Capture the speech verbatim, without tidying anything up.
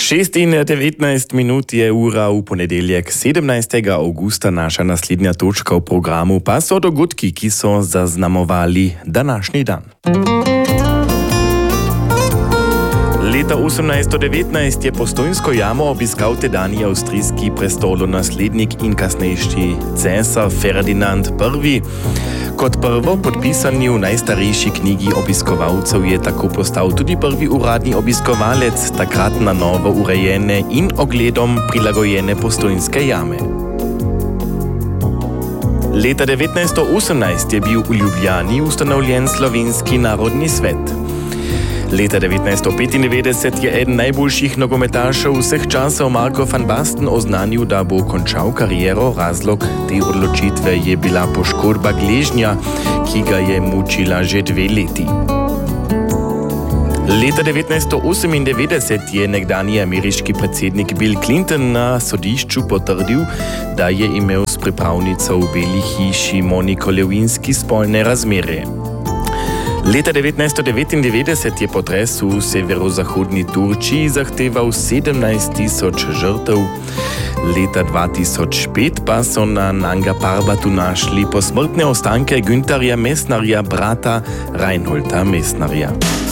šest in devetnajst minut je ura v ponedeljek sedemnajstega augusta. Naša naslednja točka v programu pa so dogodki, ki so zaznamovali današnji dan. Leta osemnajststo devetnajst je Postojnsko jamo obiskal tedajni avstrijski prestolonaslednik in kasnejši cesar Ferdinand Prvi. Kot prvo podpisani v najstarejši knjigi obiskovalcev je tako postal tudi prvi uradni obiskovalec takrat na novo urejene in ogledom prilagojene Postojnske jame. Leta devetnajststo osemnajst je bil v Ljubljani ustanovljen Slovenski narodni svet. Leta devetnajststo petindevetdeset je eden najboljših nogometašev vseh časov Marko van Basten oznanil, da bo končal kariero. Razlog te odločitve je bila poškodba gležnja, ki ga je mučila že dve leti. Leta devetnajststo osemindevetdeset je nekdanji ameriški predsednik Bill Clinton na sodišču potrdil, da je imel s pripravnico v Beli hiši Moniko Lewinsky spolne razmere. Leta devetnajststo devetindevetdeset je potres v severozahodni Turčiji zahteval sedemnajst tisoč žrtev. Leta dva tisoč pet pa so na Nanga Parbatu našli posmrtne ostanke Günterja Messnerja, brata Reinholda Messnerja.